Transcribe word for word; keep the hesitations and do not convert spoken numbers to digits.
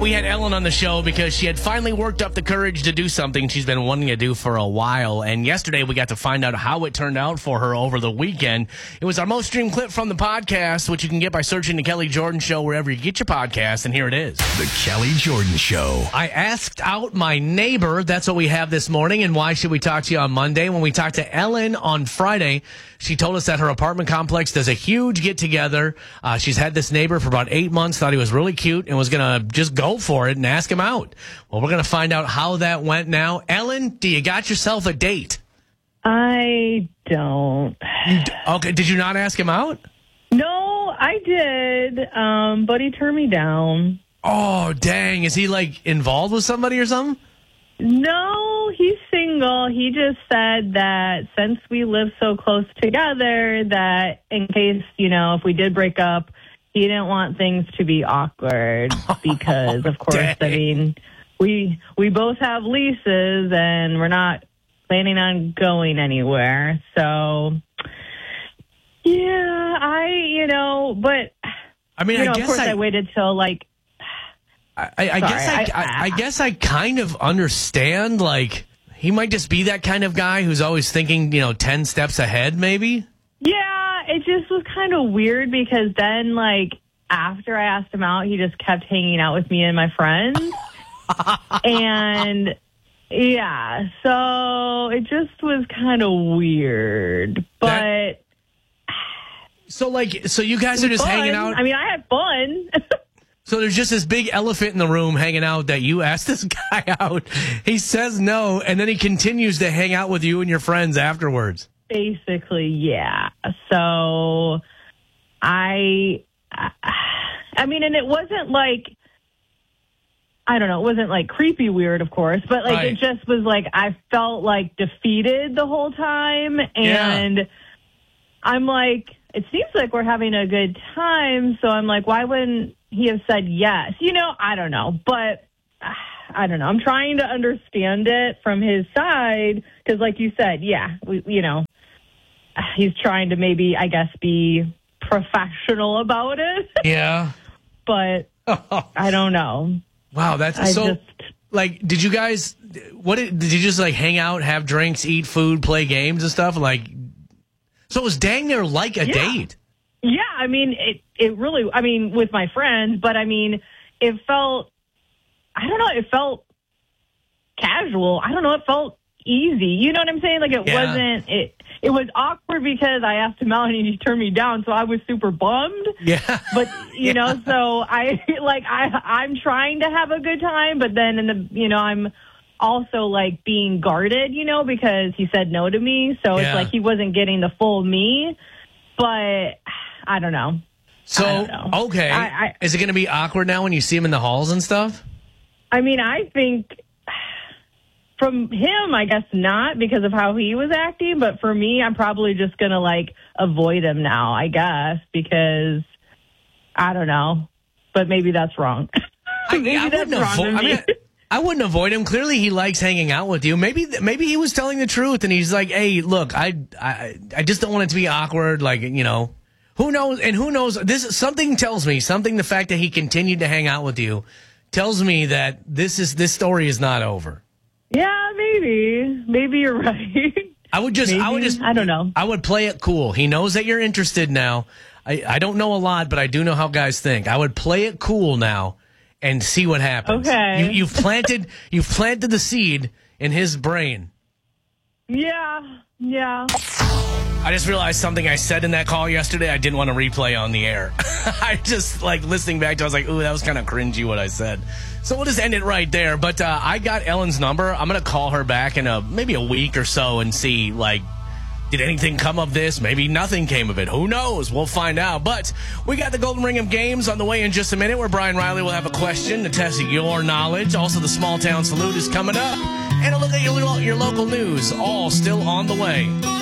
We had Ellen on the show because she had finally worked up the courage to do something she's been wanting to do for a while. And yesterday we got to find out how it turned out for her over the weekend. It was our most streamed clip from the podcast, which you can get by searching The Kelly Jordan Show wherever you get your podcast. And here it is. The Kelly Jordan Show. I asked out my neighbor. That's what we have this morning. And why should we talk to you on Monday? When we talked to Ellen on Friday, she told us that her apartment complex does a huge get-together. Uh, she's had this neighbor for about eight months, thought he was really cute, and was going to just go for it and ask him out. Well, we're going to find out how that went now. Ellen, do you got yourself a date? I don't. You d- okay, did you not ask him out? No, I did, um, but he turned me down. Oh, dang. Is he, like, involved with somebody or something? No, he's single. He just said that since we live so close together, that in case, you know, if we did break up, he didn't want things to be awkward because, of course, Dang. I mean, we we both have leases and we're not planning on going anywhere. So, yeah, I, you know, but, I mean, you I know, guess of course I, I waited till, like, I, I, I Sorry, guess I, I- I, I guess I kind of understand, like, he might just be that kind of guy who's always thinking, you know, ten steps ahead, maybe. yeah, it just was kind of weird because then, like, after I asked him out, he just kept hanging out with me and my friends. And, yeah, so it just was kind of weird. But That- So, like, so you guys are just fun. hanging out. I mean, I had fun. So there's just this big elephant in the room hanging out that you asked this guy out. He says no, and then he continues to hang out with you and your friends afterwards. Basically, yeah. So I, I mean, and it wasn't like, I don't know, it wasn't like creepy weird, of course, but like Right. it just was like I felt like defeated the whole time. And Yeah. I'm like, it seems like we're having a good time. So I'm like, why wouldn't he have said yes? You know, I don't know. But I don't know. I'm trying to understand it from his side because, like you said, yeah, we, you know, he's trying to maybe, I guess, be professional about it. Yeah. But I don't know. Wow, that's I so. just, Like, did you guys? What did, did you just like hang out, have drinks, eat food, play games and stuff? Like, so it was dang near like a Yeah. date. yeah, I mean, it, it really, I mean, with my friends, but I mean, it felt, I don't know, it felt casual. I don't know, it felt easy. You know what I'm saying? Like, it Yeah. wasn't, it, it was awkward because I asked him out and he turned me down, so I was super bummed. Yeah. But, you know, so I, like, I, I'm trying to have a good time, but then in the, you know, I'm also, like, being guarded, you know, because he said no to me. So Yeah. it's like he wasn't getting the full me. But I don't know. So I don't know. okay, I- I- is it going to be awkward now when you see him in the halls and stuff? I mean, I think from him, I guess not because of how he was acting. But for me, I'm probably just going to, like, avoid him now, I guess, because I don't know. But maybe that's wrong. I, maybe I that's wouldn't wrong avo- of I me. mean, I wouldn't avoid him. Clearly, he likes hanging out with you. Maybe, maybe he was telling the truth, and he's like, "Hey, look, I, I, I just don't want it to be awkward. Like, you know, who knows? And who knows? This something tells me something. The fact that he continued to hang out with you tells me that this is this story is not over. Yeah, maybe. Maybe you're right. I would just, I would Maybe. just, I don't know. I would play it cool. He knows that you're interested now. I, I don't know a lot, but I do know how guys think. I would play it cool now and see what happens. Okay. You, you've planted, you've planted the seed in his brain. Yeah, yeah. I just realized something I said in that call yesterday I didn't want to replay on the air. I just, like, listening back to it, I was like, ooh, that was kind of cringy what I said. So we'll just end it right there. But uh, I got Ellen's number. I'm going to call her back in a maybe a week or so and see, like, did anything come of this? Maybe nothing came of it. Who knows? We'll find out. But we got the Golden Ring of Games on the way in just a minute where Brian Riley will have a question to test your knowledge. Also, the Small Town Salute is coming up. And a look at your, your local news, all still on the way.